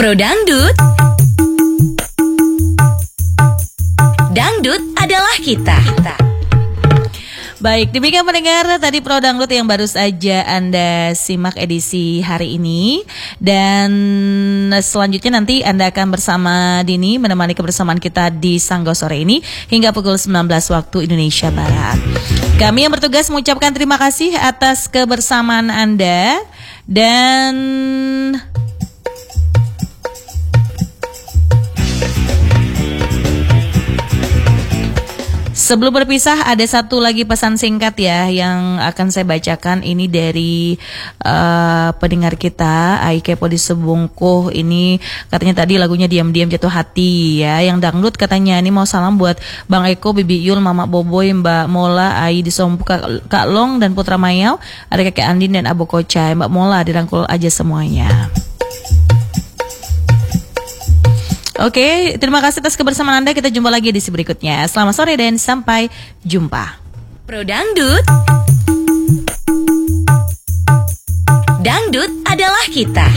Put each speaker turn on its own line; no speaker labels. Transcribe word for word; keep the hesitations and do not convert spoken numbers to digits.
Pro Dangdut. Dangdut adalah kita.
Baik, demikian pendengar tadi Pro Dangdut yang baru saja Anda simak edisi hari ini. Dan selanjutnya nanti Anda akan bersama Dini menemani kebersamaan kita di Sanggo sore ini hingga pukul sembilan belas waktu Indonesia Barat. Kami yang bertugas mengucapkan terima kasih atas kebersamaan Anda. Dan sebelum berpisah ada satu lagi pesan singkat ya yang akan saya bacakan. Ini dari uh, pendengar kita Aike Podi Sebungkuh. Ini katanya tadi lagunya Diam-Diam Jatuh Hati ya. Yang dangdut katanya ini mau salam buat Bang Eko, Bibi Yul, Mama Boboy, Mbak Mola, Ai Disompu, Kak, Kak Long dan Putra Mayau, ada Kakek Andin dan Abu Kocai. Mbak Mola dirangkul aja semuanya. Oke, terima kasih atas kebersamaan Anda. Kita jumpa lagi di edisi berikutnya. Selamat sore dan sampai jumpa.
Pro Dangdut. Dangdut adalah kita.